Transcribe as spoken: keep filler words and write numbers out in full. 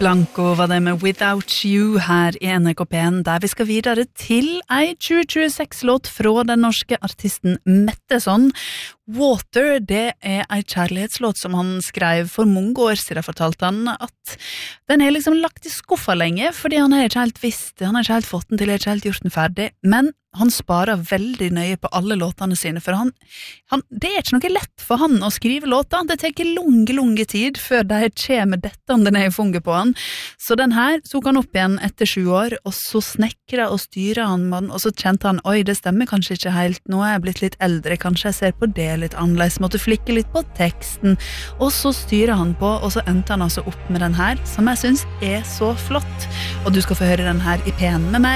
Blanco var det med Without You her i N R K P en, der vi skal videre til ei tjue tjueseks-låt fra den norske artisten Metteson. Water, det er ei kjærlighetslåt som han skrev for mange år siden, fortalte han at den er liksom lagt i skuffa lenge, fordi han har ikke helt visst, han har ikke helt fått den til, har ikke helt gjort den ferdig, men han sparer veldig nøye på alle låtene sine, for han, han, det er ikke noe lett for han å skrive låter, det tar lunge, lunge tid før de kommer dette om den er i funget på han, så den her tok han opp igjen etter sju år, og så snekret og styret han med den, og så kjente han, oi, det stemmer kanskje ikke helt, nå er jeg blitt litt eldre, kanskje jeg ser på det litt annerledes, måtte flikke litt på teksten, og så styrer han på, og så endte han altså opp med den her, som jeg synes er så flott, og du skal få høre den her i P en med meg.